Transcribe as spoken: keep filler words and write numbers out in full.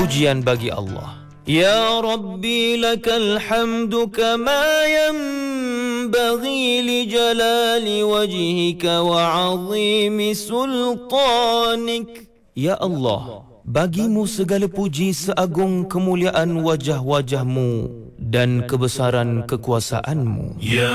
pujian bagi Allah. Ya Rabbi lakal hamdu kama yanbaghi li jalali wajhika wa azimi sultanik. Ya Allah, bagimu segala puji seagung kemuliaan wajah-wajahmu dan kebesaran kekuasaanmu. Ya